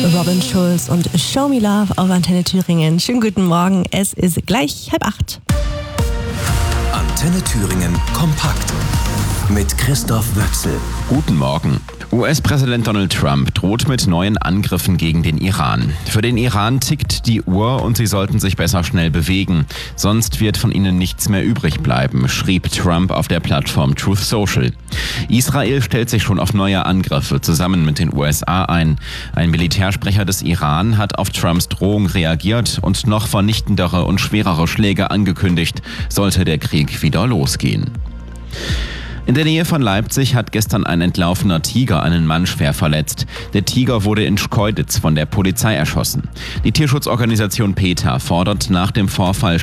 Robin Schulz und Show Me Love auf Antenne Thüringen. Schönen guten Morgen, es ist gleich 7:30. Antenne Thüringen kompakt mit Christoph Wöchsel. Guten Morgen. US-Präsident Donald Trump droht mit neuen Angriffen gegen den Iran. Für den Iran tickt die Uhr und sie sollten sich besser schnell bewegen. Sonst wird von ihnen nichts mehr übrig bleiben, schrieb Trump auf der Plattform Truth Social. Israel stellt sich schon auf neue Angriffe zusammen mit den USA ein. Ein Militärsprecher des Iran hat auf Trumps Drohung reagiert und noch vernichtendere und schwerere Schläge angekündigt, sollte der Krieg wieder losgehen. In der Nähe von Leipzig hat gestern ein entlaufener Tiger einen Mann schwer verletzt. Der Tiger wurde in Schkeuditz von der Polizei erschossen. Die Tierschutzorganisation PETA fordert nach dem Vorfall